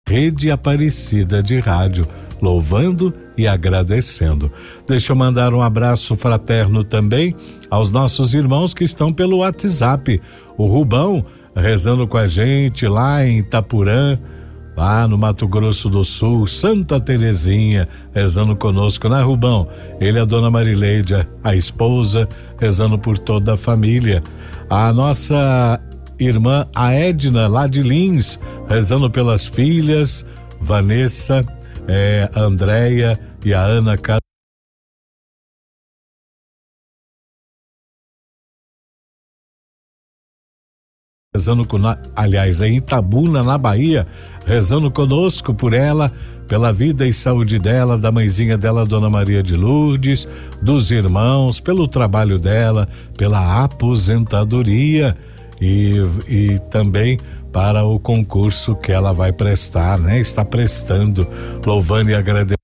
Rede Aparecida de Rádio, louvando e agradecendo. Deixa eu mandar um abraço fraterno também aos nossos irmãos que estão pelo WhatsApp. O Rubão rezando com a gente lá em Itapurã, lá no Mato Grosso do Sul. Santa Terezinha rezando conosco, né, Rubão? Ele, a dona Marileide, a esposa, rezando por toda a família. A nossa irmã, a Edna, lá de Lins, rezando pelas filhas, Vanessa, Andréia e a Ana rezando aliás, em Itabuna, na Bahia, rezando conosco por ela, pela vida e saúde dela, da mãezinha dela, Dona Maria de Lourdes, dos irmãos, pelo trabalho dela, pela aposentadoria e também para o concurso que ela vai prestar, né? Está prestando, louvando e agradecendo.